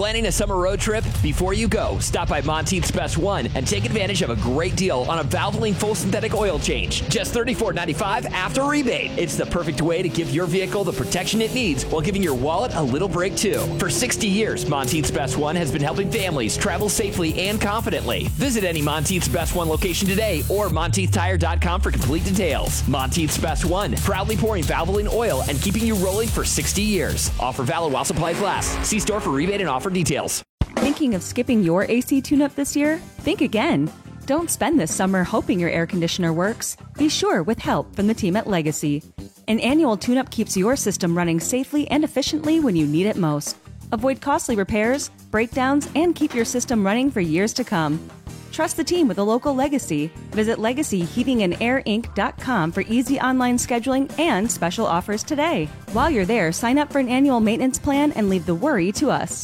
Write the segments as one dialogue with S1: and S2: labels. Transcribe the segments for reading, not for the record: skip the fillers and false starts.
S1: Planning a summer road trip? Before you go, stop by Monteith's Best One and take advantage of a great deal on a Valvoline full synthetic oil change. Just $34.95 after rebate. It's the perfect way to give your vehicle the protection it needs while giving your wallet a little break too. For 60 years, Monteith's Best One has been helping families travel safely and confidently. Visit any Monteith's Best One location today or MonteithTire.com for complete details. Monteith's Best One, proudly pouring Valvoline oil and keeping you rolling for 60 years. Offer valid while supplies last. See store for rebate and offer details.
S2: Thinking of skipping your AC tune-up this year? Think again. Don't spend this summer hoping your air conditioner works. Be sure with help from the team at Legacy. An annual tune-up keeps your system running safely and efficiently when you need it most. Avoid costly repairs, breakdowns, and keep your system running for years to come. Trust the team with a local Legacy. Visit LegacyHeatingandAirInc.com for easy online scheduling and special offers today. While you're there, sign up for an annual maintenance plan and leave the worry to us.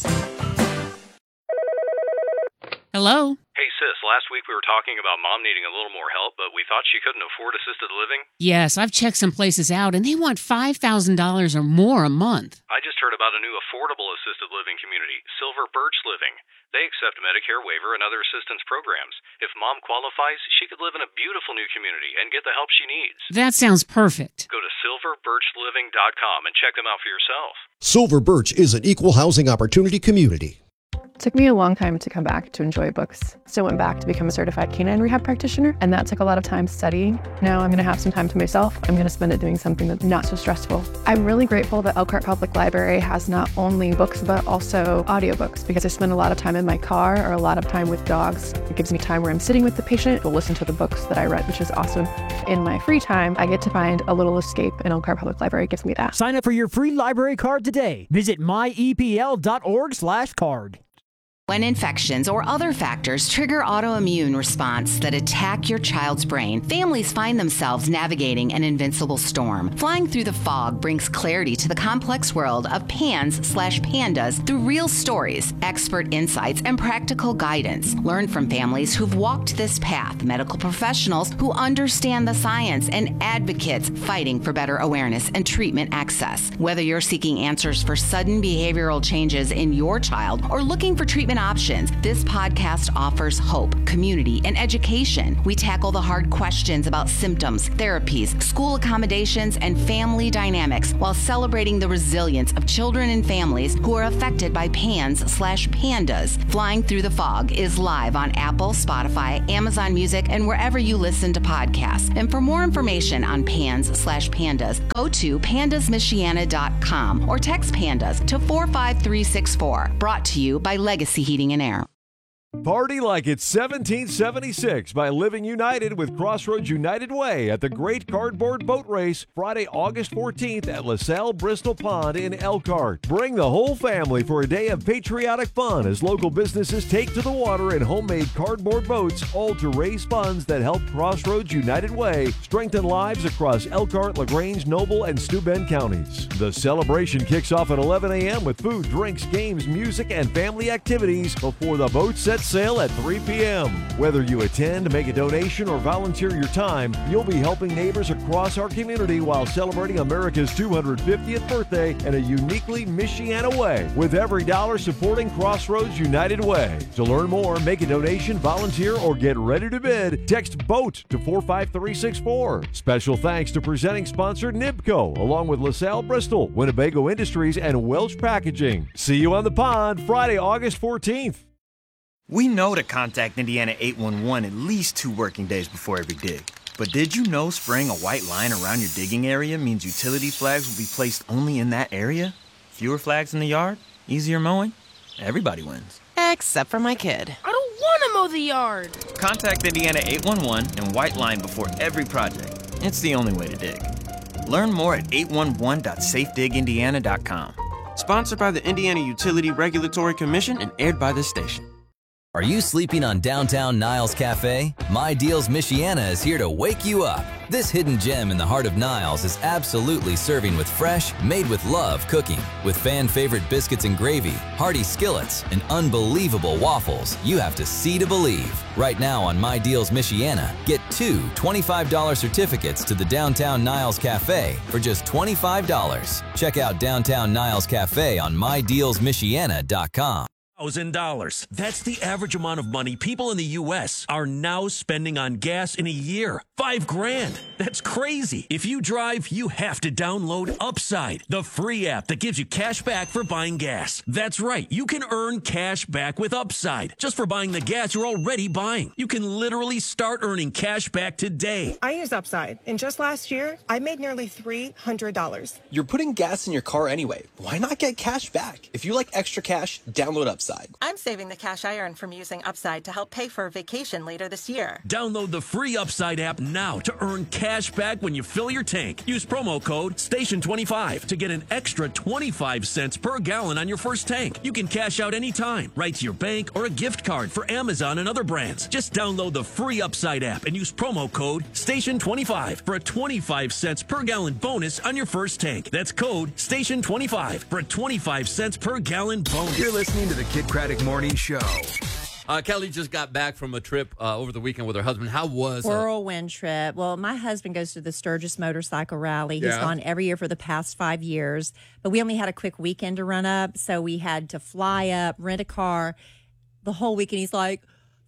S3: Hello?
S4: Hey, sis, last week we were talking about Mom needing a little more help, but we thought she couldn't afford assisted living.
S3: Yes, I've checked some places out, and they want $5,000 or more a month.
S4: I just heard about a new affordable assisted living community, Silver Birch Living. They accept Medicare waiver and other assistance programs. If Mom qualifies, she could live in a beautiful new community and get the help she needs.
S3: That sounds perfect.
S4: Go to silverbirchliving.com and check them out for yourself.
S5: Silver Birch is an equal housing opportunity community.
S6: It took me a long time to come back to enjoy books. So I went back to become a certified canine rehab practitioner, and that took a lot of time studying. Now I'm going to have some time to myself. I'm going to spend it doing something that's not so stressful. I'm really grateful that Elkhart Public Library has not only books, but also audiobooks, because I spend a lot of time in my car or a lot of time with dogs. It gives me time where I'm sitting with the patient to listen to the books that I read, which is awesome. In my free time, I get to find a little escape, and Elkhart Public Library gives me that.
S7: Sign up for your free library card today. Visit myepl.org/card.
S8: When infections or other factors trigger autoimmune response that attack your child's brain, families find themselves navigating an invincible storm. Flying Through the Fog brings clarity to the complex world of PANS/PANDAS through real stories, expert insights, and practical guidance. Learn from families who've walked this path, medical professionals who understand the science, and advocates fighting for better awareness and treatment access. Whether you're seeking answers for sudden behavioral changes in your child or looking for treatment options, this podcast offers hope, community, and education. We tackle the hard questions about symptoms, therapies, school accommodations, and family dynamics while celebrating the resilience of children and families who are affected by PANS/PANDAS. Flying Through the Fog is live on Apple, Spotify, Amazon Music, and wherever you listen to podcasts. And for more information on PANS/PANDAS, go to pandasmichiana.com or text PANDAS to 45364. Brought to you by Legacy Heating and Air.
S9: Party like it's 1776 by Living United with Crossroads United Way at the Great Cardboard Boat Race, Friday, August 14th at LaSalle Bristol Pond in Elkhart. Bring the whole family for a day of patriotic fun as local businesses take to the water in homemade cardboard boats, all to raise funds that help Crossroads United Way strengthen lives across Elkhart, LaGrange, Noble, and Steuben counties. The celebration kicks off at 11 a.m. with food, drinks, games, music, and family activities before the boat sets sail at 3 p.m. Whether you attend, make a donation, or volunteer your time, you'll be helping neighbors across our community while celebrating America's 250th birthday in a uniquely Michiana way, with every dollar supporting Crossroads United Way. To learn more, make a donation, volunteer, or get ready to bid, text BOAT to 45364. Special thanks to presenting sponsor Nibco, along with LaSalle Bristol, Winnebago Industries, and Welch Packaging. See you on the pond Friday, August 14th.
S10: We know to contact Indiana 811 at least 2 working days before every dig. But did you know spraying a white line around your digging area means utility flags will be placed only in that area? Fewer flags in the yard? Easier mowing? Everybody wins.
S11: Except for my kid.
S12: I don't want to mow the yard.
S10: Contact Indiana 811 and white line before every project. It's the only way to dig. Learn more at 811.safedigindiana.com.
S13: Sponsored by the Indiana Utility Regulatory Commission and aired by this station.
S14: Are you sleeping on downtown Niles Cafe? My Deals Michiana is here to wake you up. This hidden gem in the heart of Niles is absolutely serving with fresh, made with love cooking. With fan-favorite biscuits and gravy, hearty skillets, and unbelievable waffles, you have to see to believe. Right now on My Deals Michiana, get 2 $25 certificates to the Downtown Niles Cafe for just $25. Check out Downtown Niles Cafe on mydealsmichiana.com.
S11: $1,000. That's the average amount of money people in the U.S. are now spending on gas in a year. $5,000. That's crazy. If you drive, you have to download Upside, the free app that gives you cash back for buying gas. That's right. You can earn cash back with Upside just for buying the gas you're already buying. You can literally start earning cash back today.
S15: I use Upside, and just last year, I made nearly $300.
S16: You're putting gas in your car anyway. Why not get cash back? If you like extra cash, download Upside.
S15: I'm saving the cash I earn from using Upside to help pay for a vacation later this year.
S11: Download the free Upside app now to earn cash back when you fill your tank. Use promo code STATION25 to get an extra 25 cents per gallon on your first tank. You can cash out anytime, right to your bank or a gift card for Amazon and other brands. Just download the free Upside app and use promo code STATION25 for a 25 cents per gallon bonus on your first tank. That's code STATION25 for a 25 cents per gallon bonus.
S17: You're listening to the Kid Craddock Morning Show.
S18: Kelly just got back from a trip over the weekend with her husband. How was it?
S19: Whirlwind trip. Well, my husband goes to the Sturgis Motorcycle Rally. He's gone every year for the past 5 years. But we only had a quick weekend to run up, so we had to fly up, rent a car. The whole weekend, he's like,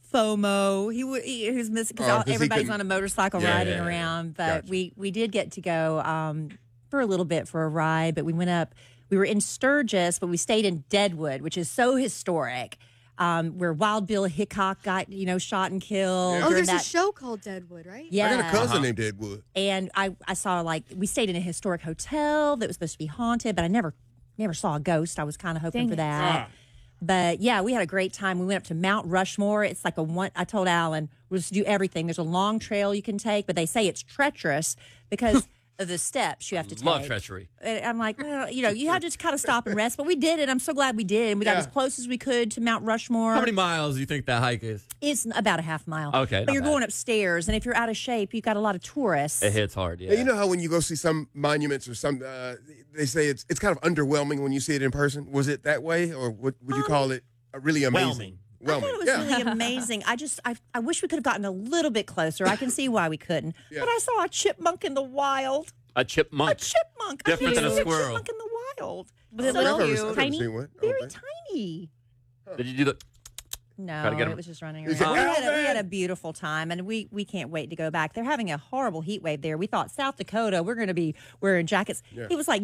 S19: FOMO. He was missing because everybody's on a motorcycle riding around. But we did get to go for a little bit for a ride. But we went up. We were in Sturgis, but we stayed in Deadwood, which is so historic. Where Wild Bill Hickok got, shot and killed.
S20: Yeah. Oh, there's a show called Deadwood, right?
S19: Yeah.
S20: I
S21: got a cousin named Deadwood.
S19: And I saw, we stayed in a historic hotel that was supposed to be haunted, but I never saw a ghost. I was kind of hoping for that. But, yeah, we had a great time. We went up to Mount Rushmore. It's like I told Alan, we'll just do everything. There's a long trail you can take, but they say it's treacherous because of the steps you have to take.
S18: Love treachery.
S19: And I'm like, well, you have to just kind of stop and rest. But we did it. I'm so glad we did. And we got as close as we could to Mount Rushmore.
S18: How many miles do you think that hike is?
S19: It's about a half mile.
S18: Okay.
S19: But you're going upstairs. And if you're out of shape, you've got a lot of tourists.
S18: It hits hard,
S21: You know how when you go see some monuments or some, they say it's kind of underwhelming when you see it in person? Was it that way? Or would you call it really amazing?
S19: I thought it was really amazing. I wish we could have gotten a little bit closer. I can see why we couldn't. But I saw a chipmunk in the wild.
S18: A chipmunk.
S19: A chipmunk.
S18: Different than a squirrel.
S19: A chipmunk in the wild.
S21: Was it little?
S19: Tiny? Very tiny.
S18: Did you do the...
S19: No, it was just running around. We had a beautiful time, and we can't wait to go back. They're having a horrible heat wave there. We thought South Dakota, we're going to be wearing jackets. Yeah. It was like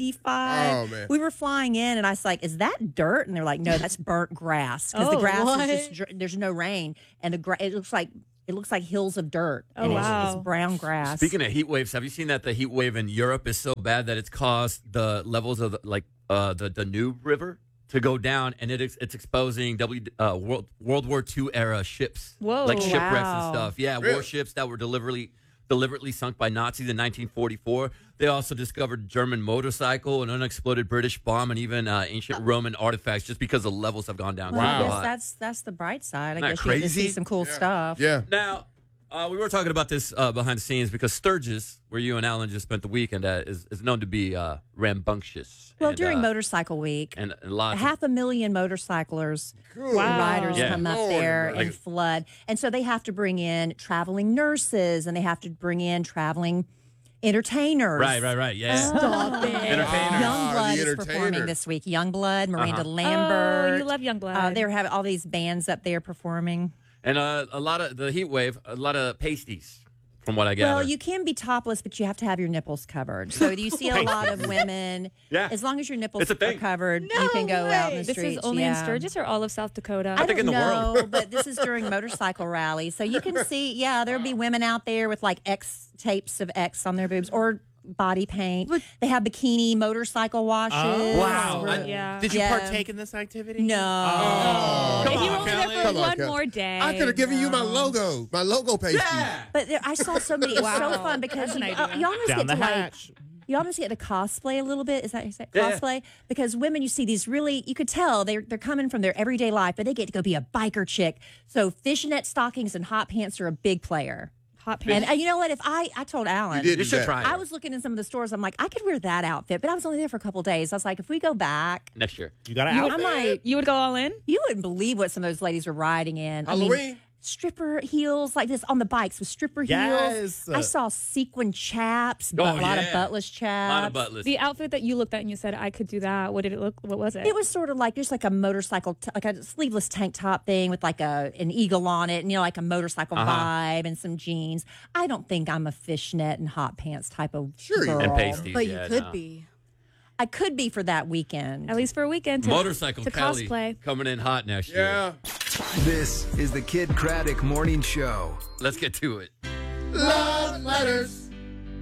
S19: 95.
S21: Oh, man.
S19: We were flying in, and I was like, is that dirt? And they're like, no, that's burnt grass. Because the grass is just, there's no rain, and it looks like hills of dirt.
S20: Oh,
S19: and
S20: wow.
S19: It's brown grass.
S18: Speaking of heat waves, have you seen that the heat wave in Europe is so bad that it's caused the levels of the Danube River to go down, and it's exposing World War II era ships, like shipwrecks and stuff. Yeah, really? Warships that were deliberately sunk by Nazis in 1944. They also discovered German motorcycle, an unexploded British bomb, and even ancient Roman artifacts, just because the levels have gone down.
S19: Wow, I guess that's the bright side. I guess you get to see some cool stuff.
S21: Yeah.
S18: Now, we were talking about this behind the scenes because Sturgis, where you and Alan just spent the weekend at, is known to be rambunctious.
S19: Well, during Motorcycle Week,
S18: and lots
S19: 500,000 motorcyclers, riders come up there and flood. And so they have to bring in traveling nurses, and they have to bring in traveling entertainers.
S18: Right. Yeah.
S20: Stop it.
S18: Entertainers.
S19: Youngblood is performing this week. Youngblood, Miranda Lambert.
S20: Oh, you love Youngblood.
S19: They're having all these bands up there performing.
S18: And a lot of the heat wave, a lot of pasties, from what I gather.
S19: Well, you can be topless, but you have to have your nipples covered. So you see a lot of women. As long as your nipples are covered, you can go out in the streets.
S20: This is only in Sturgis or all of South Dakota?
S18: I think in the world.
S19: But this is during motorcycle rally. So you can see, there'll be women out there with like X tapes of X on their boobs or body paint. They have bikini motorcycle washes.
S18: Wow.
S22: Did you partake in this activity?
S19: No.
S22: Come
S20: if you
S22: on,
S20: were there for
S21: Come on,
S20: one
S21: Kelly.
S20: more day.
S21: I could have given you my logo pasty.
S18: Yeah.
S19: But I saw so many. It was so fun because you almost
S22: Down
S19: get
S22: the
S19: to
S22: hatch.
S19: you almost get to cosplay a little bit. Is that you say? Cosplay? Because women, you see these really, you could tell they're coming from their everyday life, but they get to go be a biker chick. So fishnet stockings and hot pants are a big player.
S20: Hot pants.
S19: And you know what? If I told Alan,
S21: You
S18: should try it.
S19: I was looking in some of the stores. I'm like, I could wear that outfit, but I was only there for a couple of days. I was like, if we go back
S18: next year,
S22: you got an outfit.
S19: I'm like,
S20: you would go all in?
S19: You wouldn't believe what some of those ladies were riding in.
S21: Halloween.
S19: I mean, stripper heels like this on the bikes with stripper
S22: Yes.
S19: heels. I saw sequin chaps, a lot of buttless chaps.
S18: A lot of buttless.
S20: The outfit that you looked at and you said, I could do that. What did it look? What was it?
S19: It was sort of like just like a motorcycle, like a sleeveless tank top thing with like an eagle on it, and like a motorcycle vibe and some jeans. I don't think I'm a fishnet and hot pants type of girl.
S18: And pasties,
S20: but you could be.
S19: I could be for that weekend.
S20: At least for a weekend.
S18: Motorcycle
S20: to
S18: Kelly
S20: cosplay.
S18: coming in hot next year.
S17: This is the Kid Craddock Morning Show.
S18: Let's get to it.
S22: Love letters.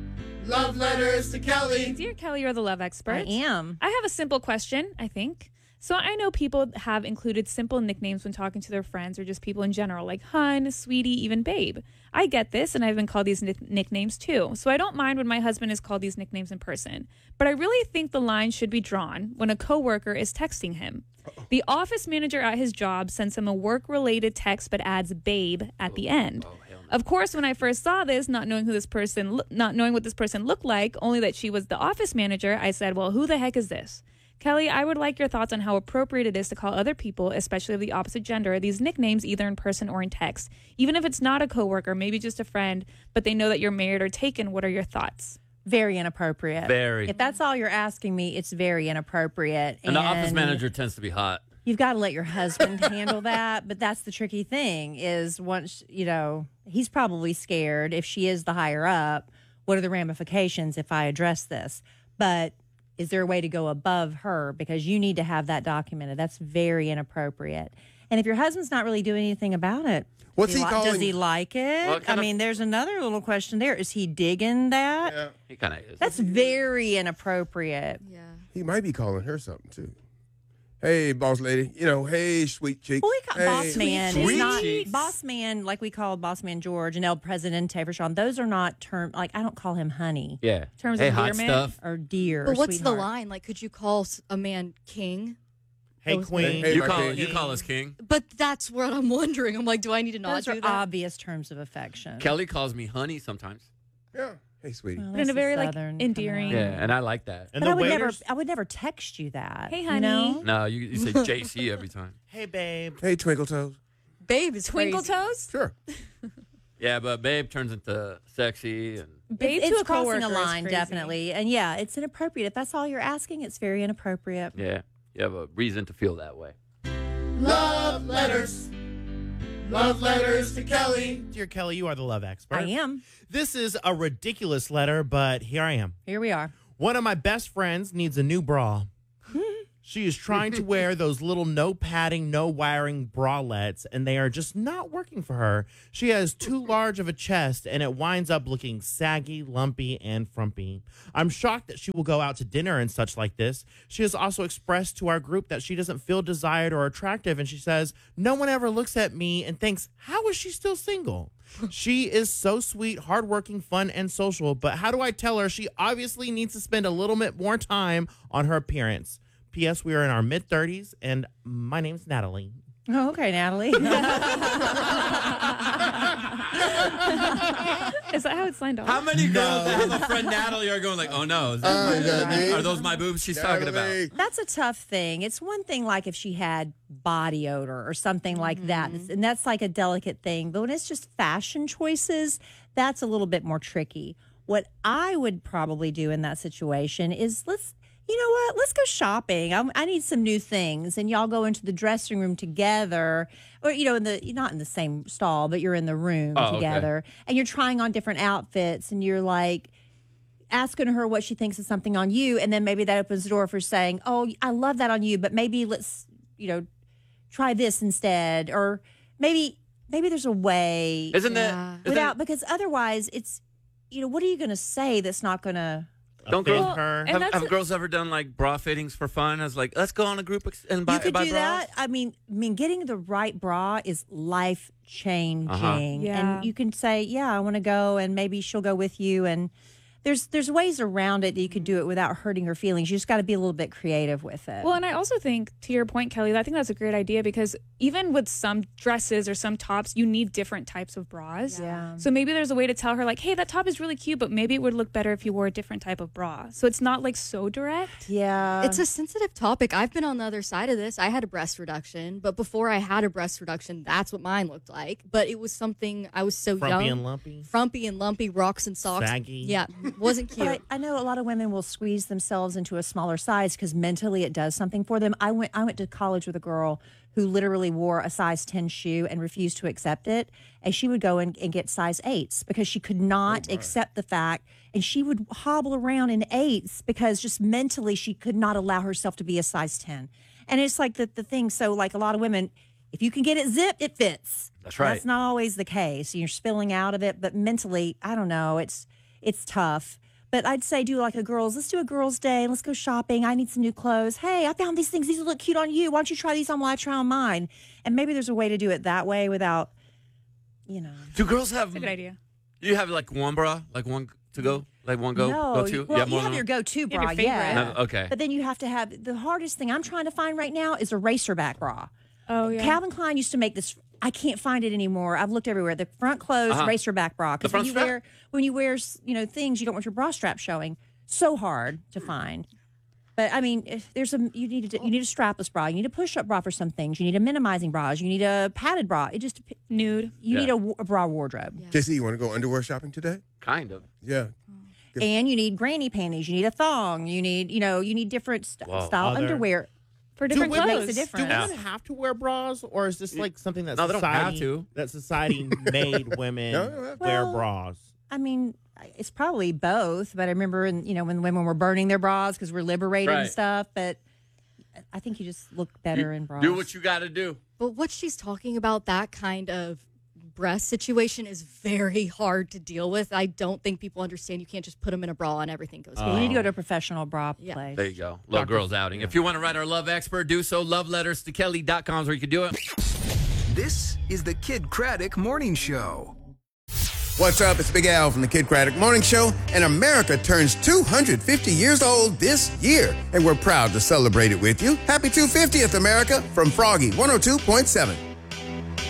S22: Love letters to Kelly.
S20: Dear Kelly, you're the love expert.
S19: I am.
S20: I have a simple question, I think. So I know people have included simple nicknames when talking to their friends or just people in general, like hun, sweetie, even babe. I get this, and I've been called these nicknames too. So I don't mind when my husband is called these nicknames in person. But I really think the line should be drawn when a coworker is texting him. The office manager at his job sends him a work-related text but adds babe at the end. Of course, when I first saw this, not knowing what this person looked like, only that she was the office manager, I said, well, who the heck is this? Kelly, I would like your thoughts on how appropriate it is to call other people, especially of the opposite gender, these nicknames either in person or in text. Even if it's not a coworker, maybe just a friend, but they know that you're married or taken. What are your thoughts?
S19: Very inappropriate.
S18: Very.
S19: If that's all you're asking me, it's very inappropriate.
S18: And the office manager tends to be hot.
S19: You've got to let your husband handle that. But that's the tricky thing is once, he's probably scared if she is the higher up. What are the ramifications if I address this? But is there a way to go above her? Because you need to have that documented. That's very inappropriate. And if your husband's not really doing anything about it,
S21: what's he calling?
S19: Does he like it? I mean, there's another little question there. Is he digging that?
S21: Yeah.
S18: He kind of is.
S19: That's very inappropriate.
S20: Yeah.
S21: He might be calling her something too. Hey, boss lady. Hey, sweet cheeks.
S19: Well, we call boss man.
S21: Sweet
S19: It's not
S21: cheeks.
S19: boss man like we call boss man George and El Presidente for Sean. Those are not terms. Like I don't call him honey.
S18: Yeah.
S20: Terms
S18: hey,
S20: of
S18: hot
S20: endearment
S18: stuff.
S19: Or dear.
S12: But
S19: or
S12: what's the
S19: sweetheart.
S12: line? Like, could you call a man king?
S22: Hey, queen.
S21: Hey,
S18: You
S21: my
S18: call
S21: king.
S18: you call us king.
S12: But that's what I'm wondering. I'm like, do I need to not
S19: Those
S12: do
S19: are
S12: that?
S19: obvious terms of affection.
S18: Kelly calls me honey sometimes.
S21: Yeah. Hey, sweetie.
S19: Well,
S20: But in a
S19: that's
S20: very
S19: Southern
S20: endearing.
S19: coming out.
S18: Yeah, and I like that.
S22: And
S19: But
S22: the
S19: I
S22: waiters.
S19: would never text you that.
S20: Hey,
S19: you
S20: honey.
S19: know?
S18: No, you say JC every time.
S22: Hey, babe.
S21: Hey, twinkle toes.
S12: Babe is
S20: Twinkle
S12: crazy.
S20: toes?
S21: Sure.
S18: Yeah, but babe turns into sexy and
S20: Babe to
S19: It's
S20: a
S19: crossing
S20: coworker
S19: a
S20: is
S19: line,
S20: crazy.
S19: definitely. And yeah, it's inappropriate. If that's all you're asking, it's very inappropriate.
S18: yeah, you have a reason to feel that way.
S22: Love letters. Love letters to Kelly. Dear Kelly, you are the love expert.
S19: I am.
S22: This is a ridiculous letter, but here I am.
S19: Here we are.
S22: One of my best friends needs a new bra. She is trying to wear those little no padding, no wiring bralettes, and they are just not working for her. She has too large of a chest, and it winds up looking saggy, lumpy, and frumpy. I'm shocked that she will go out to dinner and such like this. She has also expressed to our group that she doesn't feel desired or attractive, and she says, no one ever looks at me and thinks, how is she still single? She is so sweet, hardworking, fun, and social, but how do I tell her she obviously needs to spend a little bit more time on her appearance? P.S. We are in our mid-30s, and my name's Natalie.
S19: Oh, okay, Natalie.
S20: Is that how it's signed off?
S18: How many girls that have a friend Natalie are going like, oh no, is that are those my boobs she's talking about?
S19: That's a tough thing. It's one thing like if she had body odor or something like that, and that's like a delicate thing. But when it's just fashion choices, that's a little bit more tricky. What I would probably do in that situation is you know what? Let's go shopping. I need some new things, and y'all go into the dressing room together, or not in the same stall, but you're in the room together, and you're trying on different outfits, and you're like asking her what she thinks is something on you, and then maybe that opens the door for saying, "Oh, I love that on you, but maybe let's try this instead," or maybe there's a way. Because otherwise it's what are you going to say that's not going to.
S18: Don't girls have girls ever done like bra fittings for fun? As like, let's go on a group and buy
S19: You could
S18: buy
S19: do
S18: bras?
S19: that. I mean, getting the right bra is life changing,
S20: Yeah.
S19: and you can say, "Yeah, I want to go," and maybe she'll go with you. And there's ways around it that you could do it without hurting her feelings. You just got to be a little bit creative with it.
S20: Well, and I also think, to your point, Kelly, I think that's a great idea because even with some dresses or some tops, you need different types of bras.
S19: Yeah.
S20: So maybe there's a way to tell her, like, hey, that top is really cute, but maybe it would look better if you wore a different type of bra. So it's not like so direct.
S19: Yeah.
S12: It's a sensitive topic. I've been on the other side of this. I had a breast reduction, but before I had a breast reduction, that's what mine looked like. But it was something, I was so young.
S22: Frumpy and lumpy.
S12: Frumpy and lumpy, rocks and socks.
S22: Saggy.
S12: Yeah, wasn't cute.
S19: But I know a lot of women will squeeze themselves into a smaller size because mentally it does something for them. I went to college with a girl who literally wore a size 10 shoe and refused to accept it. And she would go and get size 8s because she could not accept the fact. And she would hobble around in 8s because just mentally she could not allow herself to be a size 10. And it's like the thing. So like a lot of women, if you can get it zipped, it fits.
S18: That's right.
S19: That's not always the case. You're spilling out of it. But mentally, I don't know. It's tough. But I'd say let's do a girls' day. Let's go shopping. I need some new clothes. Hey, I found these things. These look cute on you. Why don't you try these on while I try on mine? And maybe there's a way to do it that way without,
S18: Do girls have...
S20: That's a good idea.
S18: Do you have like one bra? Like one to go? Like one go?
S19: No,
S18: Go-to?
S19: well,
S18: more
S19: you have
S18: than
S19: your
S18: one?
S19: go-to bra,
S20: your favorite.
S19: yeah.
S18: No, okay.
S19: But then you have to have, the hardest thing I'm trying to find right now is a racerback bra.
S20: Oh, yeah.
S19: Calvin Klein used to make this. I can't find it anymore. I've looked everywhere. The front closed racerback bra.
S18: The
S19: Because
S18: front
S19: when you wear things, you don't want your bra strap showing. So hard to find. But I mean, if you need a strapless bra. You need a push-up bra for some things. You need a minimizing bras. You need a padded bra. It just
S20: nude.
S19: You need a bra wardrobe.
S12: Yeah.
S21: JC, you want to go underwear shopping today?
S18: Kind of.
S21: Yeah.
S19: And you need granny panties. You need a thong. You need different style underwear.
S20: For different
S19: Which
S20: clothes.
S19: makes a difference.
S22: Do women have to wear bras, or is this like something that
S18: No, they don't have to.
S22: that society made women wear bras?
S19: I mean, it's probably both, but I remember, when women were burning their bras because we're liberated and
S18: Right.
S19: stuff. But I think you just look better in bras.
S18: Do what you got to do.
S12: But what she's talking about, that kind of breast situation, is very hard to deal with. I don't think people understand. You can't just put them in a bra and everything goes
S19: You need to go to a professional bra place.
S18: There you go. Love Girls Outing. If you want to write our love expert, do so. Love letters to Kelly.com is where you can do it.
S17: This is the Kid Craddock Morning Show.
S21: What's up? It's Big Al from the Kid Craddock Morning Show, and America turns 250 years old this year, and we're proud to celebrate it with you. Happy 250th, America, from Froggy 102.7.